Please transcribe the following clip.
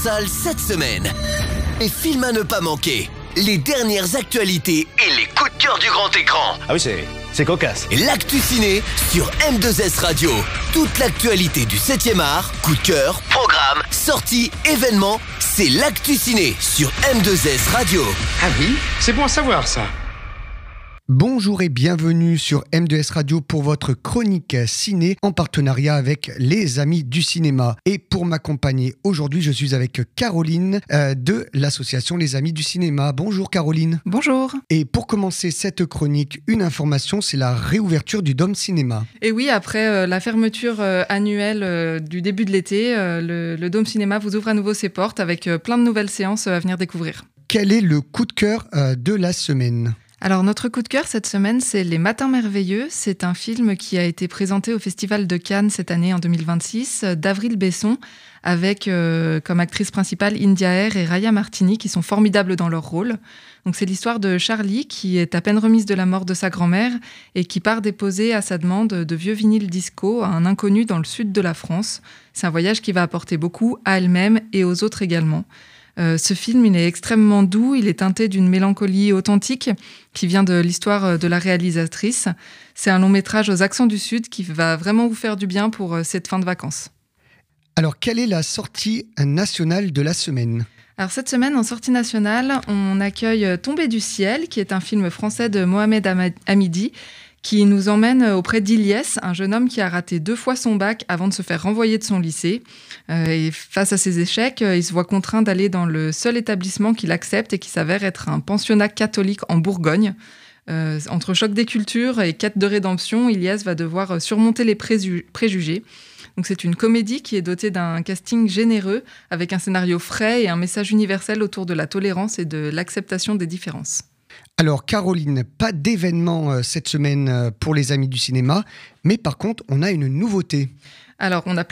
salle cette semaine. Et film à ne pas manquer, les dernières actualités et les coups de cœur du grand écran. Ah oui, c'est cocasse. L'actu ciné sur M2S Radio. Toute l'actualité du 7e art, coup de cœur, programme, sorties, événements, c'est l'actu ciné sur M2S Radio. Ah oui, c'est bon à savoir ça. Bonjour et bienvenue sur M2S Radio pour votre chronique ciné en partenariat avec les Amis du Cinéma. Et pour m'accompagner aujourd'hui, je suis avec Caroline de l'association Les Amis du Cinéma. Bonjour Caroline. Bonjour. Et pour commencer cette chronique, une information, c'est la réouverture du Dôme Cinéma. Et oui, après la fermeture annuelle du début de l'été, le Dôme Cinéma vous ouvre à nouveau ses portes avec plein de nouvelles séances à venir découvrir. Quel est le coup de cœur de la semaine ? Alors notre coup de cœur cette semaine, c'est Les Matins Merveilleux. C'est un film qui a été présenté au Festival de Cannes cette année en 2026 d'Avril Besson avec comme actrice principale India Air et Raya Martini qui sont formidables dans leur rôle. Donc c'est l'histoire de Charlie qui est à peine remise de la mort de sa grand-mère et qui part déposer à sa demande de vieux vinyles disco à un inconnu dans le sud de la France. C'est un voyage qui va apporter beaucoup à elle-même et aux autres également. Ce film, il est extrêmement doux, il est teinté d'une mélancolie authentique qui vient de l'histoire de la réalisatrice. C'est un long métrage aux accents du Sud qui va vraiment vous faire du bien pour cette fin de vacances. Alors, quelle est la sortie nationale de la semaine ? Alors cette semaine, en sortie nationale, on accueille Tombé du ciel, qui est un film français de Mohamed Hamidi, qui nous emmène auprès d'Ilyes, un jeune homme qui a raté 2 fois son bac avant de se faire renvoyer de son lycée. Et face à ses échecs, il se voit contraint d'aller dans le seul établissement qu'il accepte et qui s'avère être un pensionnat catholique en Bourgogne. Entre choc des cultures et quête de rédemption, Ilyes va devoir surmonter les préjugés. Donc c'est une comédie qui est dotée d'un casting généreux, avec un scénario frais et un message universel autour de la tolérance et de l'acceptation des différences. Alors Caroline, pas d'événement cette semaine pour les Amis du Cinéma, mais par contre on a une nouveauté. Alors on a